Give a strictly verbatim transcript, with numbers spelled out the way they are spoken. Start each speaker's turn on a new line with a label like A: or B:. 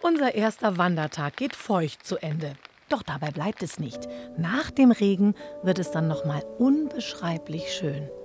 A: Unser erster Wandertag geht feucht zu Ende. Doch dabei bleibt es nicht. Nach dem Regen wird es dann noch mal unbeschreiblich schön.